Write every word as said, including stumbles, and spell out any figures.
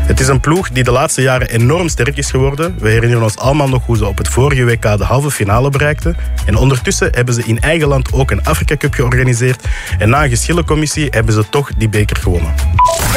Het is een ploeg die de laatste jaren enorm sterk is geworden. We herinneren ons allemaal nog hoe ze op het vorige W K de halve finale bereikten. En ondertussen hebben ze in eigen land ook een Afrika Cup georganiseerd. En na een geschillencommissie hebben ze toch die beker gewonnen.